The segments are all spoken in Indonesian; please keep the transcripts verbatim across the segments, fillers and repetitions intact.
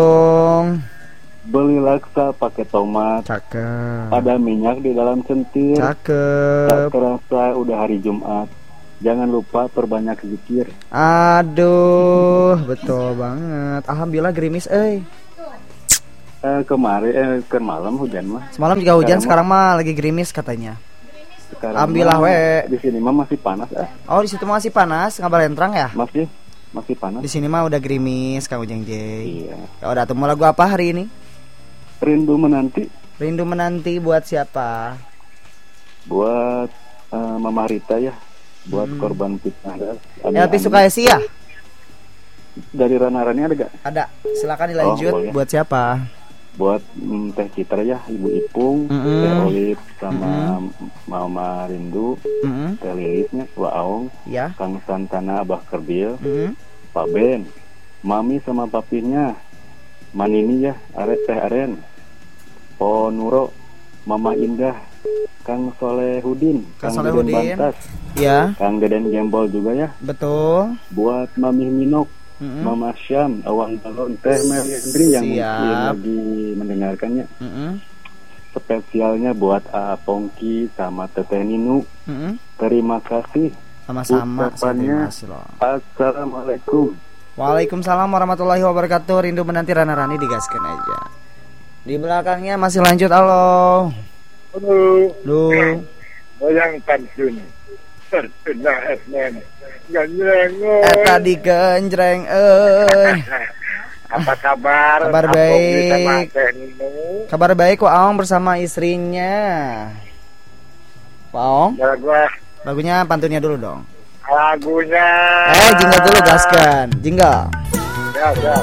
dong. Beli laksa pakai tomat. Cakep. Ada minyak di dalam centir. Cakep. Tak terasa udah hari Jumat. Jangan lupa perbanyak zikir. Aduh, betul banget. Alhamdulillah gerimis, eh. Eh kemarin eh ke malam hujan mah. Semalam juga hujan, sekarang, sekarang mah lagi gerimis katanya. Sekarang Alhamdulillah mah, we. Di sini mah masih panas eh. Oh, di situ masih panas, ngabar entrang ya? Masih masih panas. Di sini mah udah gerimis, Kang Ujang J. Iya. Ya udah, tuh mau lagu apa hari ini? Rindu menanti. Rindu menanti buat siapa? Buat uh, Mama Rita ya. Buat Hmm. korban fitnah. Elvi Sukaisi ya? Dari Rana Rani ada gak? Ada. Silakan dilanjut. Oh, buat siapa? Buat mm, Teh Citra ya, Ibu Ipung, Mm-mm. Teh Olip sama Mama Rindu, Mm-mm. Teh Lilisnya, Wa Aong, Ya. Kang Santana, Abah Kerbil, Mm-mm. Pak Ben, Mami sama papinya, Manini ya, Are Teh Aren, Po Nuro, Mama Indah, Kang Solehudin, Kang Deden Solehudin. Bantas, Ya, Kang Deden Gembol juga ya. betul. Buat Mami Minok, Mm-mm. Mama Syam, Awang Balon, Teh Meli Hendri yang mungkin Siap. lagi mendengarkannya. Mm-mm. Spesialnya buat A Pongki sama Teteh Ninu. Mm-mm. Terima kasih. Sama-sama. Ucapannya. Terima kasih loh. Assalamualaikum. Waalaikumsalam warahmatullahi wabarakatuh. Rindu menanti Rana Rani digaskan aja. Di belakangnya masih lanjut. Halo. Halo, Lu. goyang pantun, terkena F M, ganjrengo. Eta digenjreng euy. Apa kabar? Kabar Apa baik. sama Teh Ninu? Kabar baik kok Aong bersama istrinya. Pak Aong, Ya gua lagunya pantunnya dulu dong. lagunya. Eh, jingle dulu gaskan. Jingle. Ya, ya.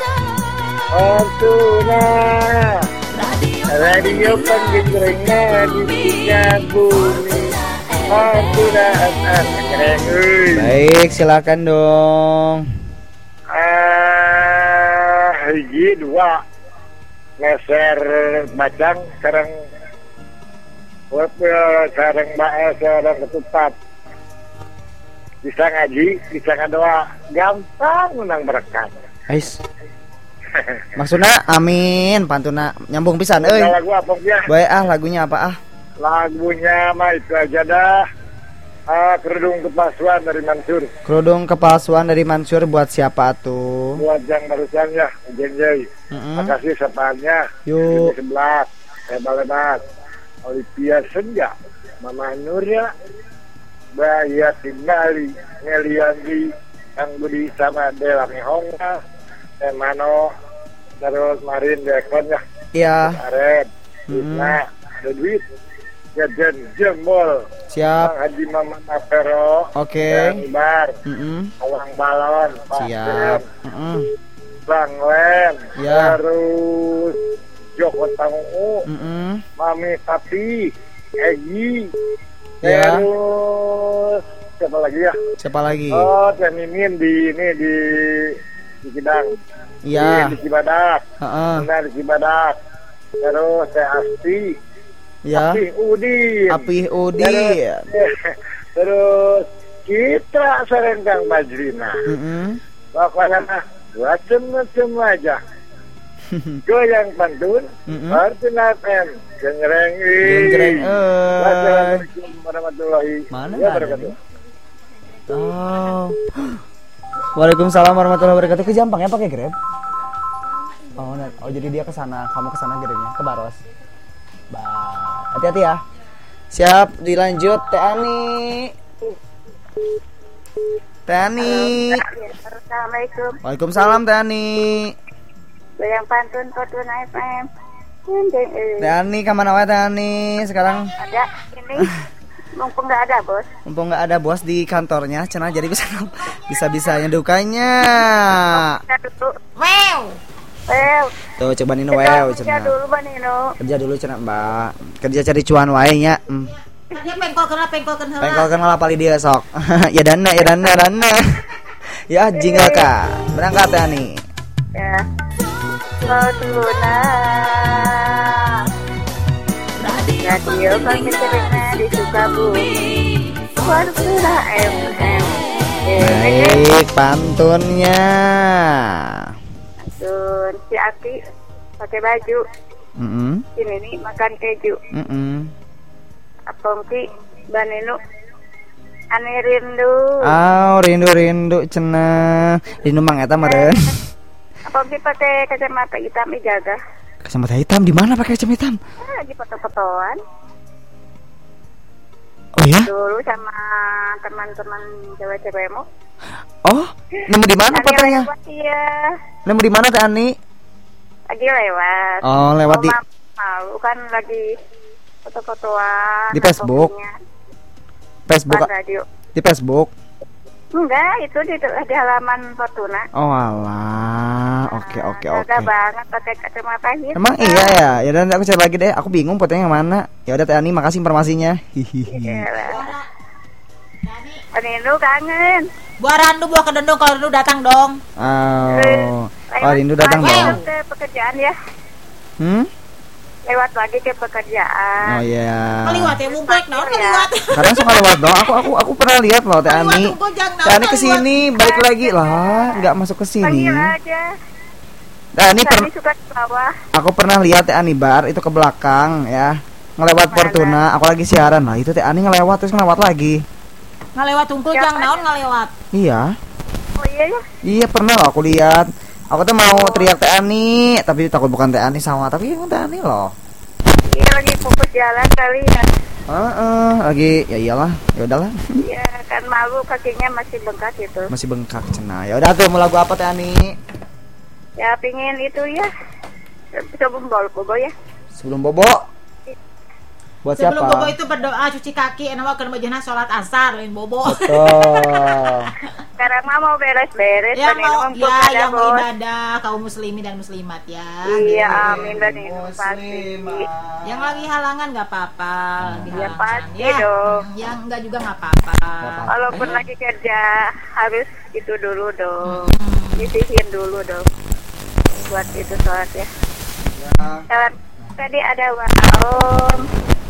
Pantuna. Radio penggejrengnya di punya bumi. Pantuna F M, ganjreng euy. Baik, silakan dong. Ah, hiji dua ngeser bacang sareng web sareng bae sareng ketupat bisa ngaji bisa ngadoa gampang menang berkat. Ais. Maksudnya amin pantuna nyambung pisan euy. Lagu apa ya? Bae ah lagunya apa ah? Lagunya mah itu aja dah. Ah, kerudung kepasuan dari Mansur. Kerudung kepalsuan dari Mansur buat siapa tuh? Buat yang barusan ya, Jenjay. Mm-mm. Makasih sapanya. Yuk. Sebelah, lebat-lebat. Olivia Senja, Mama Nurya, Bayat Tingali, Ngeliandi, Kang Budi sama Dela Mihonga, Emano, terus Marin Dekon ya, Iya. Aren, Mm-mm. Nah, ada duit, Jajan Jembol, Siap. Kang Haji Mama Navero, Oke. Kang Bar, Mm-mm. Awang Balon, Pak Siap. Jem, Mm-mm. Bang Len, Ya. terus Joko Tangu, Mm-mm. Mami Tapi, Egi, Ya. terus siapa lagi ya? Siapa lagi? Oh, Teh Mimin di ini di di Kidang, Iya. di, di Cibadak, Heeh. benar di Cibadak. Terus Teh Asti, Ya. Asti Udin, Apih Udi. terus, terus Citra sareng Kang Bajrina. Mm-mm. Pokoknya mah macem-macem aja. Goyang pantun, Mm-mm. Fortuna F M, genjreng Genjreng euy. Wassalamualaikum warahmatullahi Mana wabarakatuh. Oh. Waalaikumsalam warahmatullahi wabarakatuh. Ke Jampang ya pakai Grab? Oh, nah, oh jadi dia ke sana, kamu ke sana Grabnya, ke Baros. Bye. Hati-hati ya. Siap, dilanjut Teh Ani. Teh Ani. Assalamualaikum. Waalaikumsalam Teh Ani. Goyang pantun Fortuna F M. Genjreng euy. Teh Ani kemana wae Teh Ani? Sekarang Ada ini mumpung nggak ada bos. mumpung nggak ada bos di kantornya, cenah jadi bisa bisa bisanya dukanya. Kita dulu. Wow. Well, Tuh coba Nino kita wew kerja cenah. dulu Mbak Nino. Kerja dulu cenah Mbak. Kerja cari cuan wae nya. Hmm. Dia pengkol kena pengkol kena. Pengkol kan malah pali dia sok. Ya dana ya dana dana. Ya jingle Kak. Berangkat ya nih. Ya. Fortuna. Radio pengencernya di Sukabumi. Fortuna F M. Baik pantunnya. Pantun. telepon si Aki pakai baju. Mm-mm. Ini nih makan keju. Mm-mm. Apongki Banenu ane rindu. Ah, rindu-rindu cenah. Rindu mang eta meureun. Apongki pakai kacamata hitam ijaga. Kacamata hitam di mana pakai kacamata hitam? Ah, lagi foto-fotoan Oh ya? dulu sama teman-teman cewek-cewekmu. Oh, nemu di mana Lagi fotonya? lewat iya. Nemu di mana Teh Ani? Lagi lewat. Oh, lewat di ma- malu kan lagi foto-fotoan Di Facebook? fotonya. Facebook. Depan radio. Di Facebook. Enggak, itu di, di halaman Fortuna. Oh alah. Oke oke oke. Ada banget pakai kacamata hitam. Emang iya ya. Ya udah nanti aku cari lagi deh. Aku bingung fotonya yang mana. Ya udah Teh Ani, makasih informasinya. Hihihi. Iyalah. Penindu kangen. Buah randu, buah kedendong, kalau Rindu datang dong. Oh. Oh, Rindu datang lagi dong. ke pekerjaan ya. Hmm? Lewat lagi ke pekerjaan. Oh iya. Ngeliwat ya, bungkek naon ngeliwat. Kadang suka lewat dong. Aku aku aku pernah lihat loh Teh Ani. Ngeliwat tunggu, jangan Teh Ani naon, kesini balik lagi lah, nggak masuk ke sini. Panggil aja. Teh Ani per- Tadi suka ke bawah. aku pernah lihat Teh Ani bar itu ke belakang ya. Ngelewat Mana? Fortuna, aku lagi siaran lah. Itu Teh Ani ngelewat terus ngelewat lagi. Ngelewat tungkul Siapa jangan naon aja? ngelewat. Iya. Oh iya ya. Iya pernah loh aku lihat. Aku tuh mau teriak Teh Ani, tapi takut bukan Teh Ani sama, tapi emang Teh Ani loh. Iya lagi fokus jalan kali ya. Heeh, lagi ya iyalah, ya udahlah. Iya kan malu kakinya masih bengkak gitu. Masih bengkak cenah. Ya udah tuh mau lagu apa Teh Ani? Ya pingin itu ya. Coba bol bobo ya. Sebelum bobo. Buat Sebelum siapa? bobo itu berdoa cuci kaki, enak wae bajana salat asar lain bobo. Betul. Sekarang mah mau beres-beres. Yang Penindu mau untuk ya ada yang mau bos. ibadah kaum muslimin dan muslimat ya. Iya Gitu. amin Penindu pasti. Yang lagi halangan nggak apa-apa, lagi Ya, halangan pasti ya. dong. Yang enggak juga nggak apa-apa. apa-apa. Walaupun lagi kerja harus itu dulu dong. Hmm. Disisihin dulu dong. Buat itu sholat ya. Sholat tadi ada Om.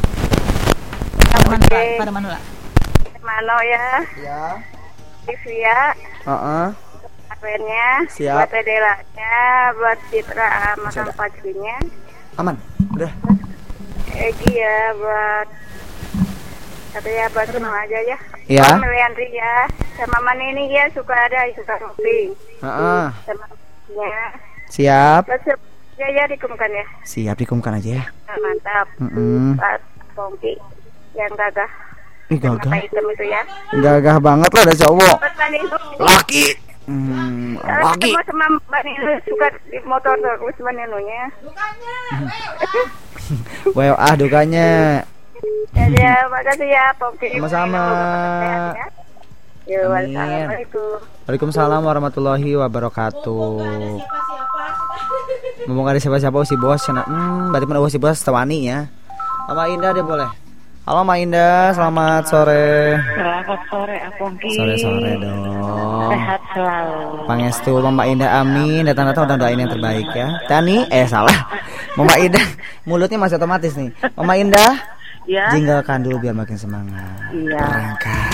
Pada mana Oke. lah? Pada mana lah? Mano ya. Ya. Divia. Heeh. Akhirnya. Siap. Buat Adelanya. Buat Citra sama Masih ada. Kang Fajrinya. Aman. Udah. Egi ya buat katanya buat semua aja ya. Iya. Oh, Meliandri ya. Sama Manini ya suka ada suka ngopi. Heeh. Sama ya. Siap. Buat ya ya dikumkan ya. Siap dikumkan aja ya. Nah, mantap. Heeh. Buat Pongki yang gagah. Ih Mata gagah. hitam itu ya. Gagah banget loh ada cowok. Buat Manini. Laki. Hmm, laki. Sama sama Manini suka di motor terus Maninunya. Well, ah dukanya. Ya, ya, makasih ya Pongki. Sama-sama. Sehat, ya. Ya, Amin. wassalamualaikum. Waalaikumsalam warahmatullahi wabarakatuh. Ngomong ada siapa-siapa si bos cenah. Hmm, berarti mana si bos Tawani ya. Mama Indah deh boleh. Halo Mama Indah, selamat sore. Selamat sore, Apongki. Sore-sore dong. Sehat selalu. Pangestu Mama Indah, amin. Datang-datang udah doain yang terbaik ya. Tani, eh salah. Mama Indah, mulutnya masih otomatis nih. Mama Indah, Ya. jinggalkan dulu biar makin semangat. Iya. Berangkat.